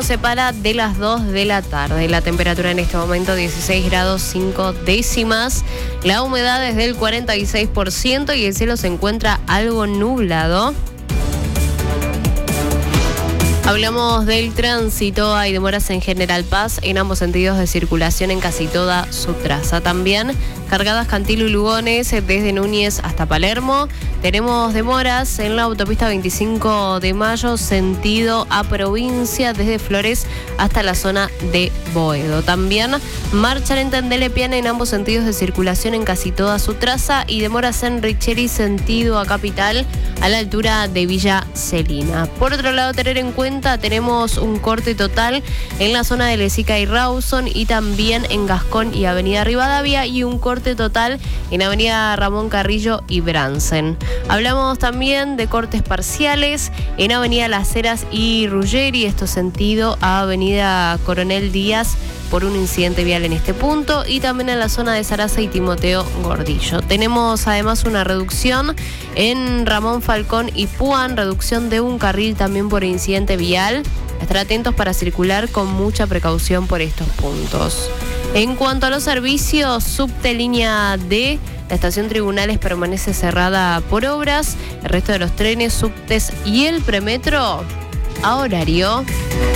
nos separa de las 2 de la tarde. La temperatura en este momento 16 grados 5 décimas. La humedad es del 46% y el cielo se encuentra algo nublado. Hablamos del tránsito, hay demoras en General Paz en ambos sentidos de circulación en casi toda su traza. También cargadas Cantilo y Lugones desde Núñez hasta Palermo. Tenemos demoras en la autopista 25 de Mayo, sentido a provincia, desde Flores hasta la zona de Boedo. También marcha lenta en Delepiane en ambos sentidos de circulación en casi toda su traza y demoras en Richeri, sentido a Capital, a la altura de Villa Celina. Por otro lado, tener en cuenta, tenemos un corte total en la zona de Lezica y Rawson y también en Gascón y Avenida Rivadavia, y un corte total en Avenida Ramón Carrillo y Bransen. Hablamos también de cortes parciales en Avenida Las Heras y Ruggeri, esto sentido a Avenida Coronel Díaz, por un incidente vial en este punto, y también en la zona de Sarasa y Timoteo Gordillo. Tenemos además una reducción en Ramón Falcón y Puan, reducción de un carril también por incidente vial. Estar atentos para circular con mucha precaución por estos puntos. En cuanto a los servicios, subte línea D, la estación Tribunales permanece cerrada por obras. El resto de los trenes, subtes y el premetro a horario.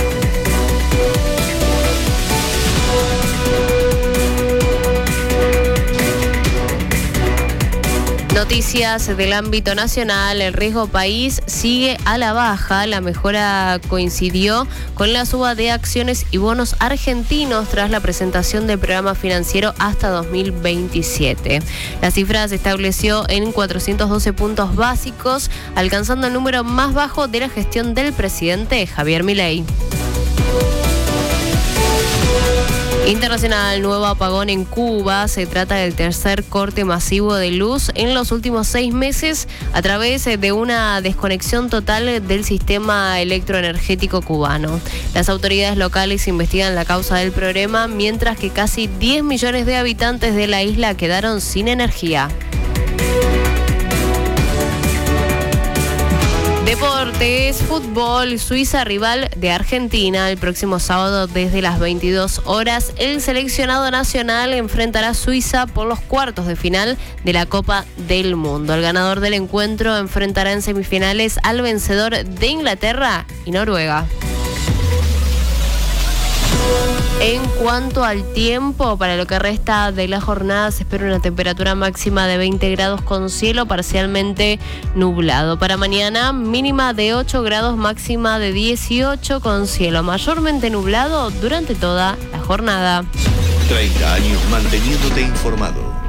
Noticias del ámbito nacional, el riesgo país sigue a la baja. La mejora coincidió con la suba de acciones y bonos argentinos tras la presentación del programa financiero hasta 2027. La cifra se estableció en 412 puntos básicos, alcanzando el número más bajo de la gestión del presidente Javier Milei. Internacional, nuevo apagón en Cuba. Se trata del tercer corte masivo de luz en los últimos 6 meses a través de una desconexión total del sistema electroenergético cubano. Las autoridades locales investigan la causa del problema, mientras que casi 10 millones de habitantes de la isla quedaron sin energía. Deportes, fútbol, Suiza rival de Argentina. El próximo sábado desde las 22 horas, el seleccionado nacional enfrentará a Suiza por los cuartos de final de la Copa del Mundo. El ganador del encuentro enfrentará en semifinales al vencedor de Inglaterra y Noruega. En cuanto al tiempo, para lo que resta de la jornada se espera una temperatura máxima de 20 grados con cielo parcialmente nublado. Para mañana, mínima de 8 grados, máxima de 18 con cielo mayormente nublado durante toda la jornada. 30 años manteniéndote informado.